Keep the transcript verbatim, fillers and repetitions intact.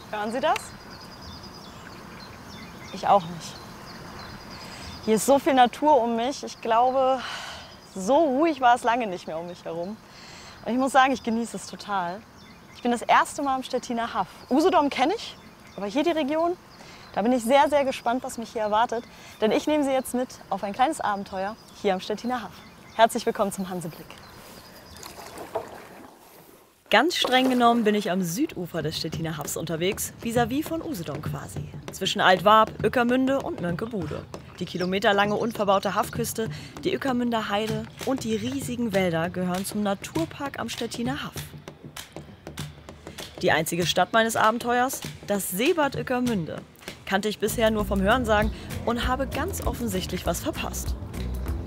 Hören Sie das? Ich auch nicht. Hier ist so viel Natur um mich. Ich glaube, so ruhig war es lange nicht mehr um mich herum. Und ich muss sagen, ich genieße es total. Ich bin das erste Mal am Stettiner Haff. Usedom kenne ich, aber hier die Region, da bin ich sehr, sehr gespannt, was mich hier erwartet. Denn ich nehme Sie jetzt mit auf ein kleines Abenteuer hier am Stettiner Haff. Herzlich willkommen zum Hanseblick. Ganz streng genommen bin ich am Südufer des Stettiner Haffs unterwegs, vis-à-vis von Usedom quasi. Zwischen Altwarp, Ueckermünde und Mönckebude. Die kilometerlange unverbaute Haffküste, die Ueckermünder Heide und die riesigen Wälder gehören zum Naturpark am Stettiner Haff. Die einzige Stadt meines Abenteuers, das Seebad Ueckermünde, kannte ich bisher nur vom Hörensagen und habe ganz offensichtlich was verpasst.